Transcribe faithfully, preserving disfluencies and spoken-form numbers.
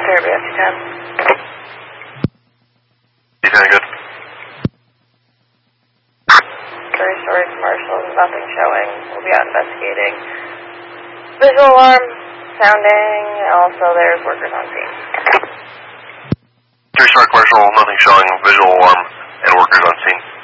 Derby F ten. You sound good? Three story commercial, nothing showing. We'll be out investigating. Visual alarm, sounding, also there's workers on scene. Three-star commercial, nothing showing, visual alarm, and workers on scene.